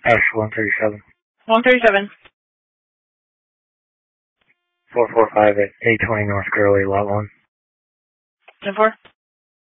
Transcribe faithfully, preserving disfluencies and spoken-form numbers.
Ash one thirty-seven. one thirty-seven. four four five at eight twenty North Gurley, lot one. ten four.